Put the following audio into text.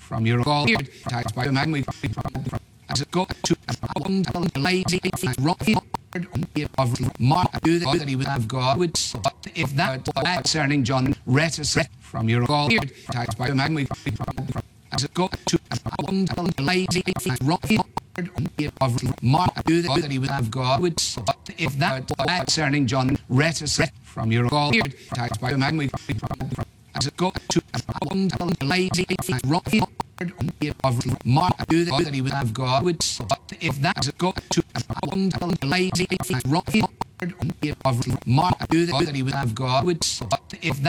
from your all types by man we as it go to a lady of Mark that he would have God would if that concerning John reticent from your all types by man we as it go to a lady of Mark that he would have God would if that concerning John reticent from your all types by man we as it go to a lady of Mark that he would have God would if that as it go to a lady of Mark that he would have God would if that